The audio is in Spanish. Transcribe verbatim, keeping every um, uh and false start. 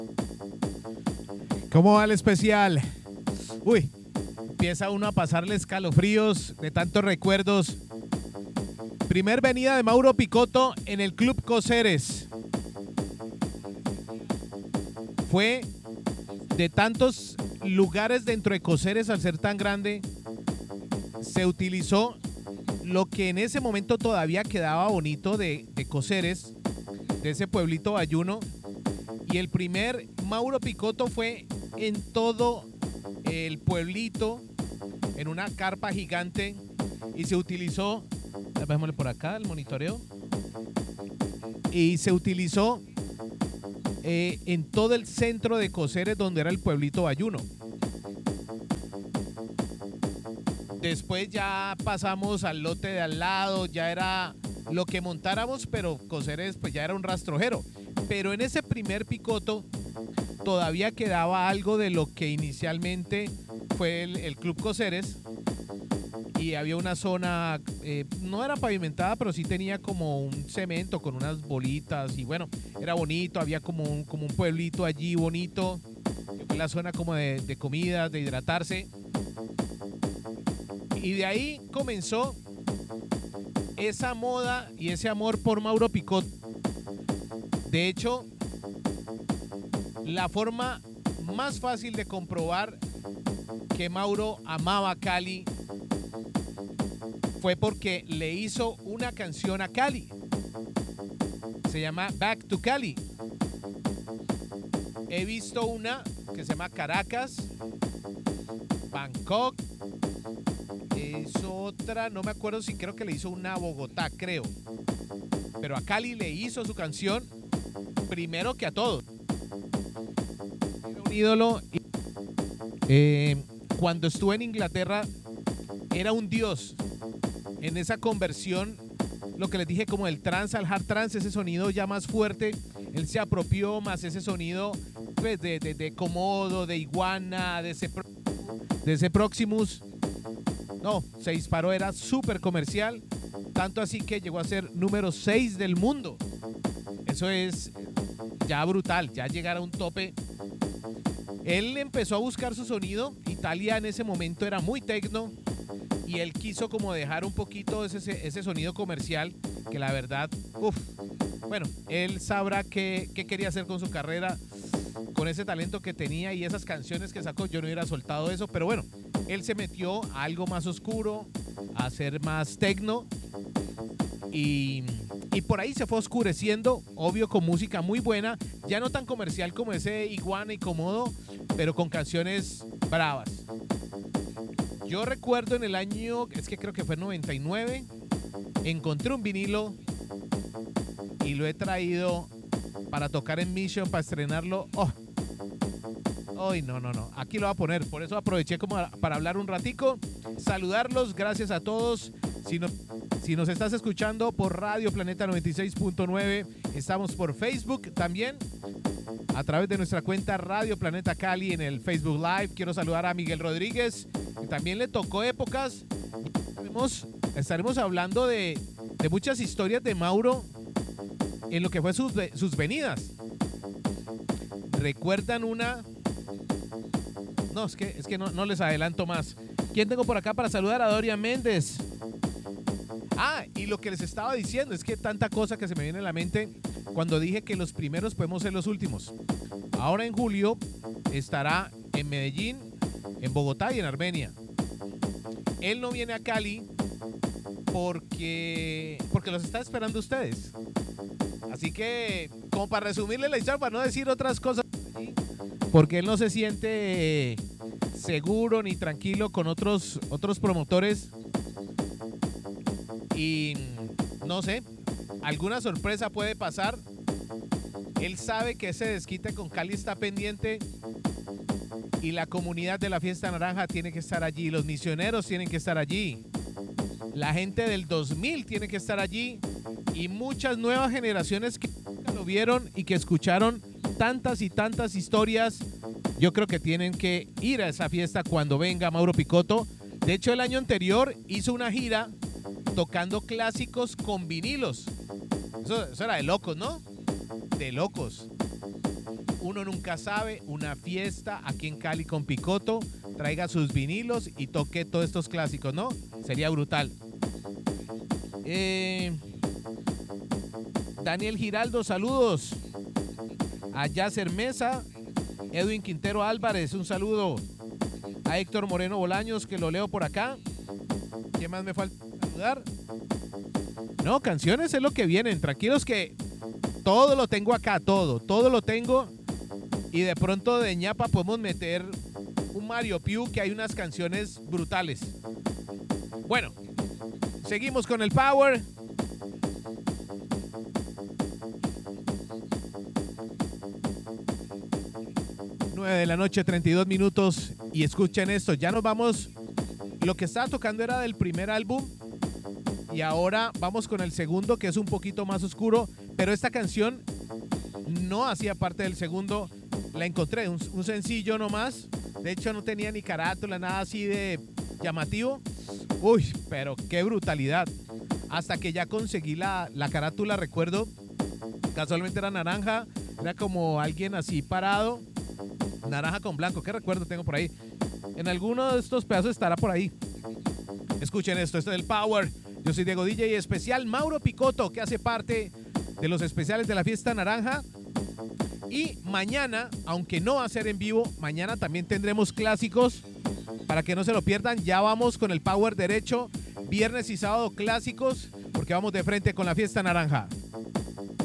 ¿Cómo va el especial? Uy, empieza uno a pasarle escalofríos de tantos recuerdos. Primer venida de Mauro Picotto en el Club Coseres. Fue de tantos lugares dentro de Coseres, al ser tan grande, se utilizó lo que en ese momento todavía quedaba bonito de, de Coseres, de ese pueblito bayuno. Y el primer Mauro Picotto fue en todo el pueblito, en una carpa gigante, y se utilizó, dejémosle por acá el monitoreo, y se utilizó eh, en todo el centro de Coseres, donde era el pueblito bayuno. Después ya pasamos al lote de al lado, ya era lo que montáramos, pero Coseres pues ya era un rastrojero. Pero en ese primer Picotto todavía quedaba algo de lo que inicialmente fue el, el Club Coseres, y había una zona, eh, no era pavimentada, pero sí tenía como un cemento con unas bolitas, y bueno, era bonito, había como un, como un pueblito allí bonito, que fue la zona como de, de comida, de hidratarse. Y de ahí comenzó esa moda y ese amor por Mauro Picotto. De hecho, la forma más fácil de comprobar que Mauro amaba Cali fue porque le hizo una canción a Cali. Se llama Back to Cali. He visto una que se llama Caracas, Bangkok. Hizo otra, no me acuerdo si creo que le hizo una a Bogotá, creo. Pero a Cali le hizo su canción primero que a todos. Era un ídolo. Eh, cuando estuve en Inglaterra, era un dios. En esa conversión, lo que les dije, como el trance al hard trance, ese sonido ya más fuerte, él se apropió más ese sonido pues, de, de, de Komodo, de Iguana, de ese, de ese Proximus. No, se disparó, era súper comercial, tanto así que llegó a ser número seis del mundo. Eso es ya brutal, ya llegar a un tope. Él empezó a buscar su sonido. Italia en ese momento era muy tecno, y él quiso como dejar un poquito ese, ese sonido comercial, que la verdad, uff, bueno, él sabrá qué, qué quería hacer con su carrera, con ese talento que tenía y esas canciones que sacó. Yo no hubiera soltado eso, pero bueno, él se metió a algo más oscuro, a hacer más tecno, y, y por ahí se fue oscureciendo, obvio, con música muy buena, ya no tan comercial como ese Iguana y Komodo, pero con canciones bravas. Yo recuerdo en el año, es que creo que fue noventa y nueve, encontré un vinilo y lo he traído para tocar en Mission, para estrenarlo. Oh, Ay, no, no, no. Aquí lo voy a poner. Por eso aproveché como para hablar un ratico. Saludarlos. Gracias a todos. Si, no, si nos estás escuchando por Radio Planeta noventa y seis punto nueve, estamos por Facebook también, a través de nuestra cuenta Radio Planeta Cali en el Facebook Live. Quiero saludar a Miguel Rodríguez, que también le tocó épocas. Estaremos, estaremos hablando de, de muchas historias de Mauro en lo que fue sus, sus venidas. ¿Recuerdan una? No, es que, es que no, no les adelanto más. ¿Quién tengo por acá para saludar? A Dorian Méndez. Ah, y lo que les estaba diciendo es que tanta cosa que se me viene a la mente cuando dije que los primeros podemos ser los últimos. Ahora en julio estará en Medellín, en Bogotá y en Armenia. Él no viene a Cali porque, porque los está esperando ustedes. Así que, como para resumirle la historia, para no decir otras cosas, porque él no se siente seguro ni tranquilo con otros, otros promotores. Y no sé, alguna sorpresa puede pasar. Él sabe que ese desquite con Cali está pendiente, y la comunidad de la Fiesta Naranja tiene que estar allí, los misioneros tienen que estar allí, la gente del dos mil tiene que estar allí, y muchas nuevas generaciones que nunca lo vieron y que escucharon tantas y tantas historias. Yo creo que tienen que ir a esa fiesta cuando venga Mauro Picotto. De hecho, el año anterior hizo una gira tocando clásicos con vinilos. Eso, eso era de locos, ¿no? De locos. uno nunca sabe, una fiesta aquí en Cali con Picoto, traiga sus vinilos y toque todos estos clásicos, ¿no? Sería brutal. Eh, Daniel Giraldo, saludos. A Yasser Mesa, Edwin Quintero Álvarez, un saludo. A Héctor Moreno Bolaños, que lo leo por acá. ¿Qué más me falta saludar? No, canciones es lo que vienen. Tranquilos que todo lo tengo acá, todo, todo lo tengo. Y de pronto de ñapa podemos meter un Mario Piu, que hay unas canciones brutales. Bueno, seguimos con el Power. nueve de la noche, treinta y dos minutos. Y escuchen esto, ya nos vamos. Lo que estaba tocando era del primer álbum. Y ahora vamos con el segundo, que es un poquito más oscuro. Pero esta canción no hacía parte del segundo. La encontré, un, un sencillo nomás. De hecho, no tenía ni carátula, nada así de llamativo. Uy, pero qué brutalidad. Hasta que ya conseguí la, la carátula, recuerdo. Casualmente era naranja. Era como alguien así parado. Naranja con blanco. ¿Qué recuerdo tengo por ahí? En alguno de estos pedazos estará por ahí. Escuchen esto, este es el Power. Yo soy Diego D J y especial Mauro Picoto, que hace parte de los especiales de la Fiesta Naranja. Y mañana, aunque no va a ser en vivo, mañana también tendremos clásicos. Para que no se lo pierdan, ya vamos con el Power derecho. Viernes y sábado clásicos, porque vamos de frente con la Fiesta Naranja.